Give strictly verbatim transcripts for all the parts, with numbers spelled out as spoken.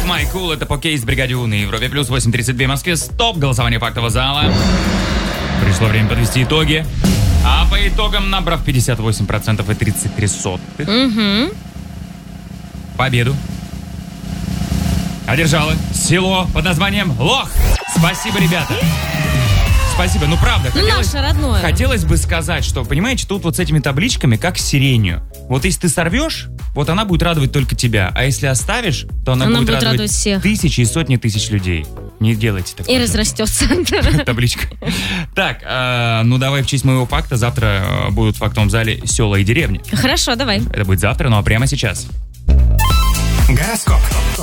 My Cool, это по кейс бригаде У на Европе плюс восемь тридцать два в Москве. Стоп, голосование фактового зала. Пришло время подвести итоги. А по итогам, набрав пятьдесят восемь процентов и тридцать три сотых, Угу. победу одержало село под названием Лох. Спасибо, ребята. Спасибо. Ну, правда, хотелось, Наше родное. хотелось бы сказать, что, понимаете, тут вот с этими табличками, как с сиренью. Вот если ты сорвешь, вот она будет радовать только тебя. А если оставишь, то она, Она будет, будет радовать, радовать всех. тысячи и сотни тысяч людей. Не делайте такое. И разрастется. Табличка. Так, э, ну давай в честь моего факта. Завтра э, будут в фактовом зале села и деревни. Хорошо, давай. Это будет завтра, ну а прямо сейчас. Гороскоп.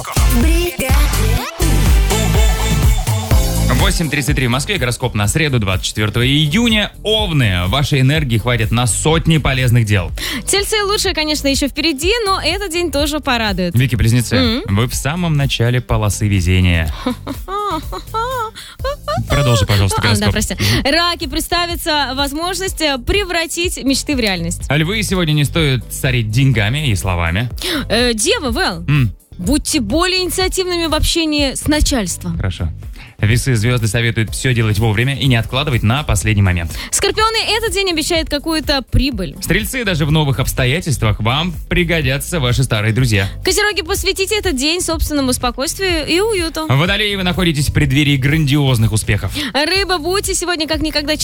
восемь тридцать три в Москве, гороскоп на среду, двадцать четвёртого июня. Овны, вашей энергии хватит на сотни полезных дел. Тельцы лучше, конечно, еще впереди, но этот день тоже порадует. Вики-близнецы, Mm-hmm. вы в самом начале полосы везения. Продолжи, пожалуйста, А, да, гороскоп. прости. Раки, представится возможность превратить мечты в реальность. А львы сегодня не стоит царить деньгами и словами. Э, Дева, Вэл, М, будьте более инициативными в общении с начальством. хорошо. Весы, звезды советуют все делать вовремя и не откладывать на последний момент. Скорпионы, этот день обещает какую-то прибыль. Стрельцы, даже в новых обстоятельствах вам пригодятся ваши старые друзья. Козероги, посвятите этот день собственному спокойствию и уюту. Водолеи, вы находитесь в преддверии грандиозных успехов. Рыба, будьте сегодня как никогда